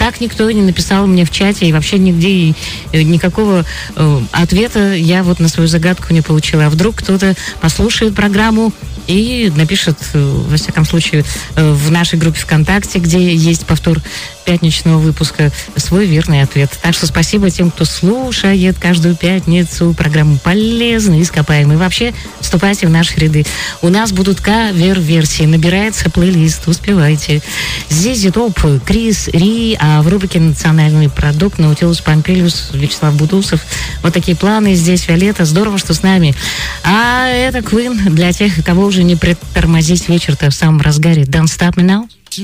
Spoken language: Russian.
так никто не написал мне в чате, и вообще нигде никакого ответа я вот на свою загадку не получила. А вдруг кто-то послушает программу и напишет, во всяком случае, в нашей группе ВКонтакте, где есть повтор пятничного выпуска, свой верный ответ. Так что спасибо тем, кто слушает каждую пятницу программу «Полезные ископаемые». Вообще, вступайте в наши ряды. У нас будут кавер-версии. Набирается плейлист, успевайте. ZZ Top, Крис Ри, а в рубрике «Национальный продукт» Наутилус Помпилиус, Вячеслав Бутусов. Вот такие планы. Здесь Виолетта. Здорово, что с нами. А это Queen для тех, кого уже не притормозить вечер-то в самом разгаре. Don't Stop Me Now.